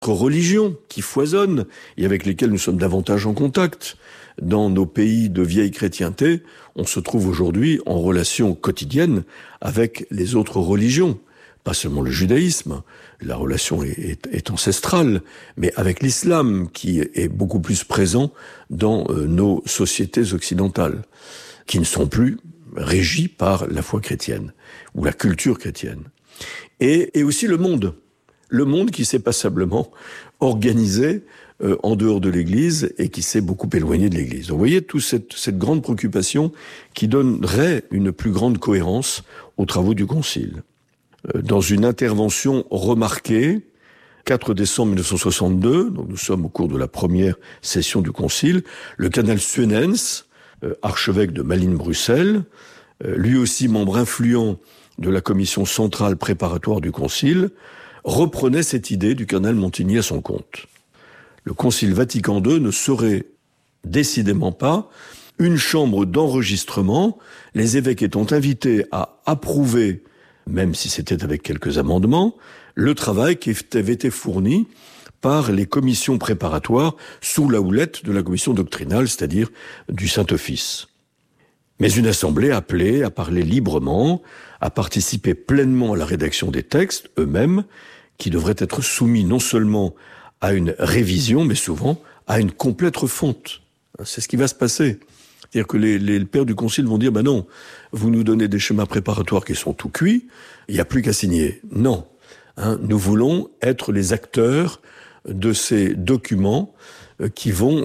religions qui foisonnent et avec lesquelles nous sommes davantage en contact. Dans nos pays de vieille chrétienté, on se trouve aujourd'hui en relation quotidienne avec les autres religions. Pas seulement le judaïsme, la relation est ancestrale, mais avec l'islam qui est beaucoup plus présent dans nos sociétés occidentales, qui ne sont plus régies par la foi chrétienne ou la culture chrétienne. Et aussi le monde qui s'est passablement organisé en dehors de l'Église et qui s'est beaucoup éloigné de l'Église. Donc, vous voyez toute cette grande préoccupation qui donnerait une plus grande cohérence aux travaux du Concile. Dans une intervention remarquée, 4 décembre 1962, donc nous sommes au cours de la première session du Concile, le cardinal Suenens, archevêque de Malines-Bruxelles, lui aussi membre influent de la commission centrale préparatoire du Concile, reprenait cette idée du cardinal Montigny à son compte. Le Concile Vatican II ne serait décidément pas une chambre d'enregistrement, les évêques étant invités à approuver, même si c'était avec quelques amendements, le travail qui avait été fourni par les commissions préparatoires sous la houlette de la commission doctrinale, c'est-à-dire du Saint-Office. Mais une assemblée appelée à parler librement, à participer pleinement à la rédaction des textes eux-mêmes, qui devraient être soumis non seulement à une révision, mais souvent à une complète refonte. C'est ce qui va se passer. C'est-à-dire que les pères du Concile vont dire, non, vous nous donnez des schémas préparatoires qui sont tout cuits, il n'y a plus qu'à signer. Non. Nous voulons être les acteurs de ces documents qui vont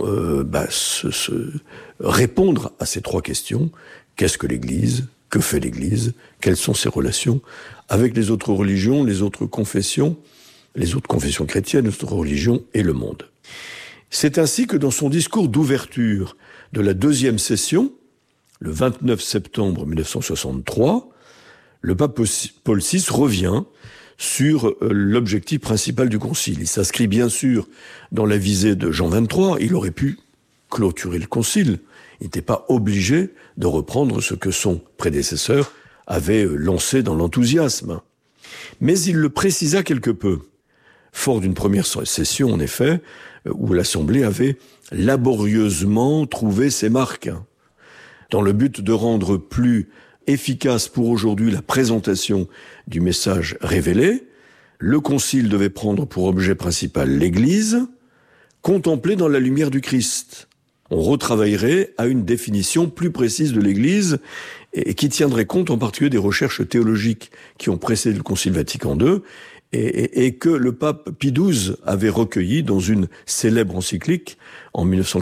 répondre à ces 3 questions. Qu'est-ce que l'Église ? Que fait l'Église ? Quelles sont ses relations avec les autres religions, les autres confessions chrétiennes, les autres religions et le monde. C'est ainsi que dans son discours d'ouverture de la 2e session, le 29 septembre 1963, le pape Paul VI revient sur l'objectif principal du Concile. Il s'inscrit bien sûr dans la visée de Jean XXIII, il aurait pu clôturer le Concile. Il n'était pas obligé de reprendre ce que son prédécesseur avait lancé dans l'enthousiasme. Mais il le précisa quelque peu, fort d'une première session, en effet, où l'Assemblée avait laborieusement trouvé ses marques, dans le but de rendre plus efficace pour aujourd'hui la présentation du message révélé. Le Concile devait prendre pour objet principal l'Église, contemplée dans la lumière du Christ. On retravaillerait à une définition plus précise de l'Église et qui tiendrait compte en particulier des recherches théologiques qui ont précédé le Concile Vatican II et que le pape Pie XII avait recueilli dans une célèbre encyclique en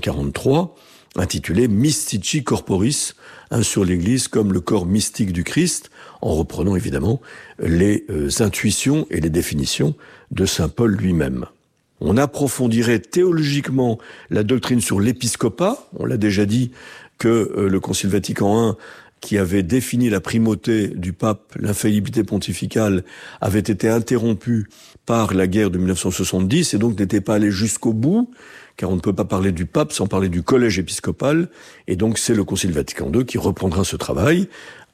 1943 intitulée Mystici Corporis, sur l'Église comme le corps mystique du Christ, en reprenant évidemment les intuitions et les définitions de saint Paul lui-même. On approfondirait théologiquement la doctrine sur l'épiscopat. On l'a déjà dit que le Concile Vatican I, qui avait défini la primauté du pape, l'infaillibilité pontificale, avait été interrompu par la guerre de 1970 et donc n'était pas allé jusqu'au bout, car on ne peut pas parler du pape sans parler du collège épiscopal. Et donc c'est le Concile Vatican II qui reprendra ce travail,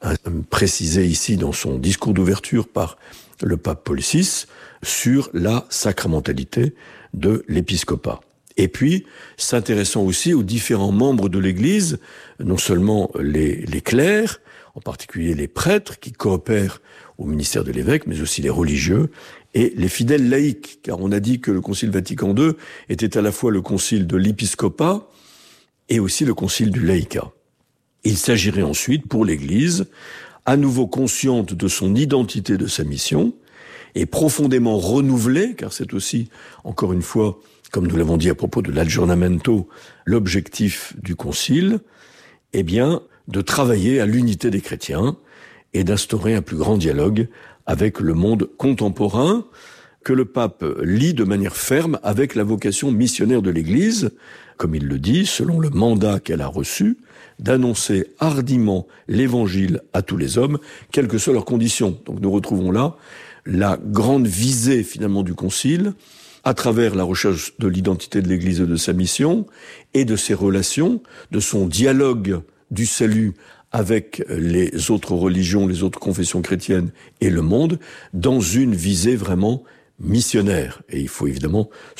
précisé ici dans son discours d'ouverture par le pape Paul VI, sur la sacramentalité de l'épiscopat. Et puis, s'intéressant aussi aux différents membres de l'Église, non seulement les clercs, en particulier les prêtres qui coopèrent au ministère de l'évêque, mais aussi les religieux et les fidèles laïcs, car on a dit que le Concile Vatican II était à la fois le concile de l'épiscopat et aussi le concile du laïcat. Il s'agirait ensuite pour l'Église, à nouveau consciente de son identité, de sa mission, et profondément renouvelée, car c'est aussi, encore une fois, comme nous l'avons dit à propos de l'aggiornamento, l'objectif du Concile, eh bien, de travailler à l'unité des chrétiens et d'instaurer un plus grand dialogue avec le monde contemporain que le pape lie de manière ferme avec la vocation missionnaire de l'Église, comme il le dit, selon le mandat qu'elle a reçu, d'annoncer hardiment l'Évangile à tous les hommes, quelles que soient leurs conditions. Donc nous retrouvons là la grande visée finalement du Concile, à travers la recherche de l'identité de l'Église et de sa mission, et de ses relations, de son dialogue du salut avec les autres religions, les autres confessions chrétiennes et le monde, dans une visée vraiment missionnaire. Et il faut évidemment